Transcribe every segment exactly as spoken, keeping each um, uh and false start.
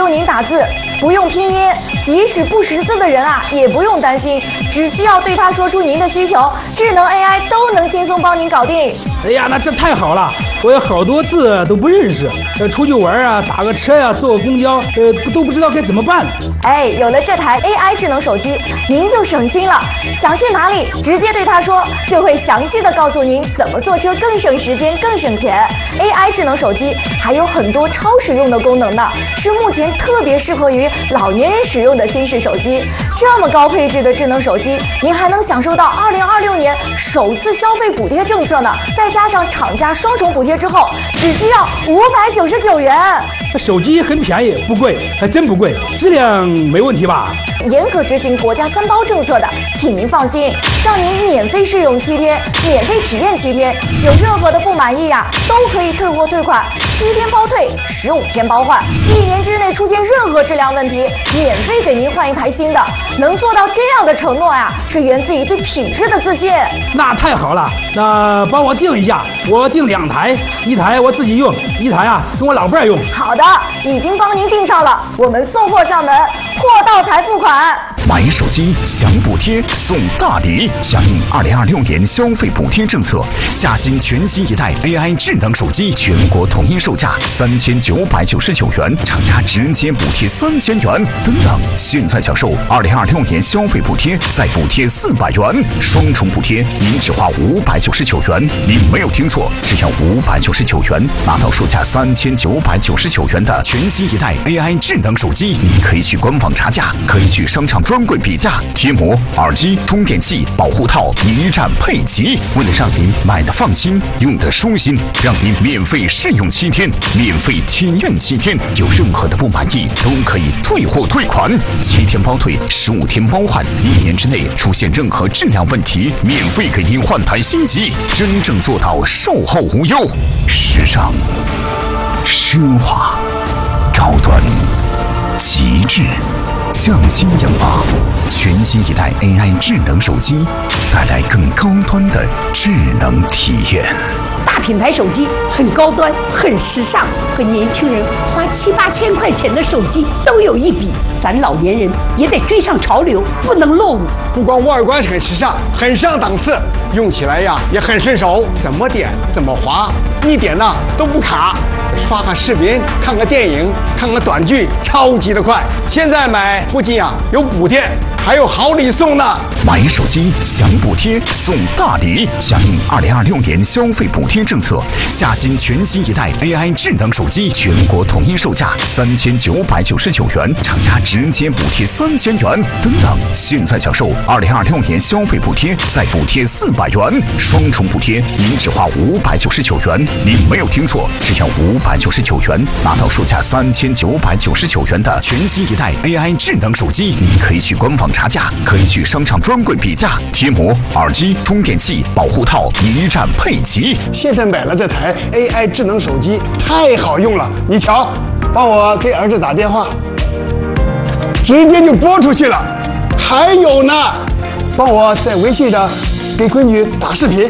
救您打字，不用拼音，即使不识字的人啊也不用担心，只需要对它说出您的需求，智能 A I 都能轻松帮您搞定。 哎呀，那这太好了！我有好多字都不认识，呃，出去玩啊，打个车呀、啊，坐个公交，呃，都不知道该怎么办。 哎，有了这台 A I 智能手机，您就省心了。想去哪里，直接对它说，就会详细的告诉您怎么坐车更省时间、更省钱。A I 智能手机还有很多超实用的功能呢，是目前特别适合于老年人使用的新式手机。这么高配置的智能手机，您还能享受到二零二六年首次消费补贴政策呢。再加上厂家双重补贴之后，只需要五百九十九元。 手机很便宜，不贵，还真不贵，质量没问题吧？ 严格执行国家三包政策的，请您放心，让您免费试用七天，免费体验七天，有任何的不满意呀、啊，都可以退货退款，七天包退，十五天包换，一年之内出现任何质量问题，免费给您换一台新的。能做到这样的承诺呀、啊，是源自于对品质的自信。 那太好了，那帮我订一下，我订两台，一台我自己用，一台啊跟我老伴儿用。 好的，已经帮您订上了，我们送货上门，货到才付款。 买手机享补贴送大礼，响应二零二六年消费补贴政策，夏新全新一代 A I 智能手机全国统一售价三千九百九十九元，厂家直接补贴三千元。等等，现在享受二零二六年消费补贴，再补贴四百元，双重补贴，您只花五百九十九元。您没有听错，只要五百九十九元，拿到售价三千九百九十九元的全新一代 A I 智能手机。你可以去官网查价，可以去商场专柜比价，贴膜、耳机、充电器、保护套一站配齐。为了让您买的放心，用的舒心，让您免费试用七天，免费体验七天，有任何的不满意都可以退货退款，七天包退，十五天包换，一年之内出现任何质量问题，免费给您换台新机，真正做到售后无忧。时尚、奢华、高端、极致。匠心研发，全新一代 A I 智能手机，带来更高端的智能体验。 大品牌手机很高端，很时尚，和年轻人花七八千块钱的手机都有一比。咱老年人也得追上潮流，不能落伍。 不光外观很时尚，很上档次，用起来呀也很顺手，怎么点怎么滑，一点呢都不卡。刷个视频，看个电影，看个短剧，超级的快。现在买不仅啊有补贴，还有好礼送呢。 买手机享补贴送大礼，响应二零二六年消费补贴政策，夏新全新一代 A I 智能手机全国统一售价三千九百九十九元，厂家直接补贴三千元。等等，现在享受二零二六年消费补贴，再补贴四百元，双重补贴，您只花五百九十九元。您没有听错，只要五百九十九元，拿到售价三千九百九十九元的全新一代 A I 智能手机。你可以去官网查价，可以去商场专柜比价，贴膜、耳机、充电器、保护套一站配齐。 现在买了这台 A I 智能手机，太好用了。你瞧，帮我给儿子打电话，直接就拨出去了。还有呢，帮我在微信上给闺女打视频。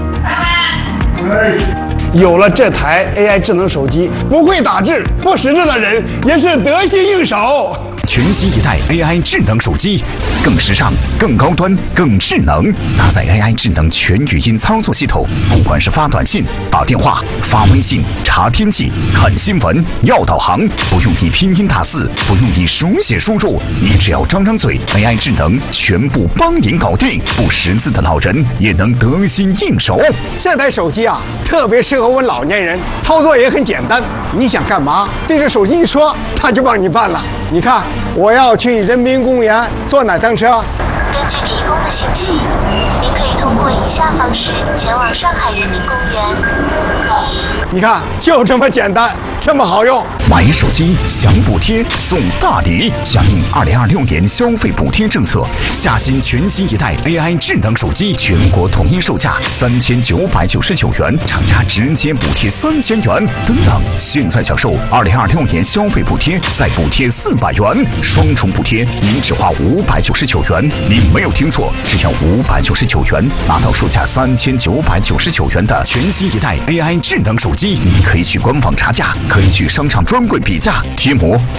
有了这台 A I 智能手机，不会打字、不识字的人也是得心应手。 全新一代 A I 智能手机，更时尚、更高端、更智能，搭载 A I 智能全语音操作系统，不管是发短信、打电话、发微信、查天气、看新闻、要导航，不用你拼音打字，不用你手写输入，你只要张张嘴 ，A I 智能全部帮您搞定，不识字的老人也能得心应手。 这台手机啊，特别适合我们老年人，操作也很简单。你想干嘛，对着手机一说，它就帮你办了。你看，我要去人民公园坐哪趟车？ 根据提供的信息，您可以通过以下方式前往上海人民公园。一， 你看，就这么简单，这么好用。 买手机享补贴送大礼，响应二零二六年消费补贴政策，夏新全新一代 A I 智能手机全国统一售价三千九百九十九元，厂家直接补贴三千元。等等，现在享受二零二六年消费补贴，再补贴四百元，双重补贴，您只花五百九十九元。您没有听错，只要五百九十九元，拿到售价三千九百九十九元的全新一代 A I 智能手机。你可以去官网查价，可以去商场专柜比价，贴膜。